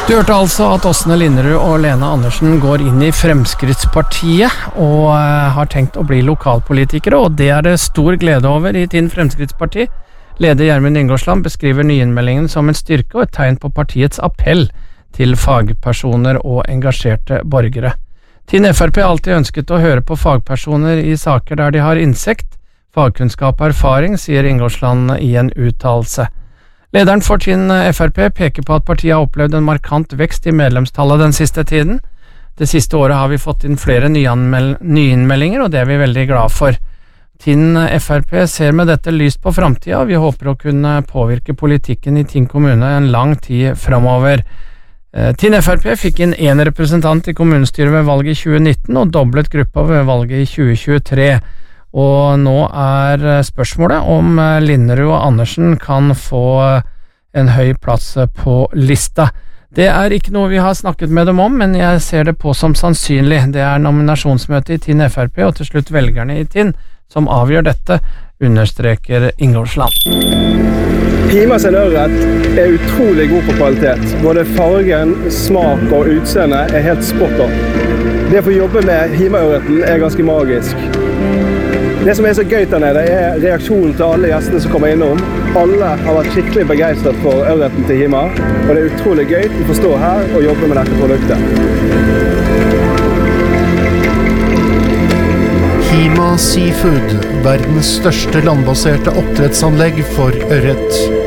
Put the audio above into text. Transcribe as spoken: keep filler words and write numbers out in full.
Du hørte altså at Åsne Linderud og Lene Andersen går inn i Fremskrittspartiet og har tenkt å bli lokalpolitikere, og det er det stor glede over i Tinn Fremskrittsparti. Leder Gjermund Ingoldsland beskriver nyinnmeldingen som en styrke og et tegn på partiets appell til fagpersoner og engasjerte borgere. Tinn F R P har alltid ønsket å høre på fagpersoner i saker der de har innsikt, fagkunnskap og erfaring, sier Ingoldsland i en uttalelse. Lederen for Tinn F R P peker på at partiet har opplevd en markant vekst i medlemstallet den siste tiden. Det siste året har vi fått inn flere nyinnmeldinger, og det er vi veldig glad for. Tinn F R P ser med dette lyst på fremtiden, og vi håper å kunne påvirke politikken i Tinn kommune en lang tid fremover. Tinn F R P fikk inn en representant i kommunestyret ved valget i tjue nitten, og doblet gruppa ved valget i tjue tjuetre. Og nå er spørsmålet om Linderud og Andersen kan få en høy plass på lista. Det er ikke noe vi har snakket med dem om, men jeg ser det på som sannsynlig. Det er nominasjonsmøte i Tinn F R P og til slutt velgerne i Tinn som avgjør dette, understreker Ingoldsland. Hima sin ørret er utrolig god på kvalitet. Både fargen, smak og utseende er helt spot on. Det å få jobbe med Hima-ørreten er ganske magisk. Det som er så gøy der nede er reaksjonen til alle gjestene som kommer innom. Alle har vært skikkelig begeistret for ørreten til Hima, og det er utrolig gøy å få stå her og jobbe med dette produktet. Hima Seafood, verdens største landbaserte oppdrettsanlegg for ørret.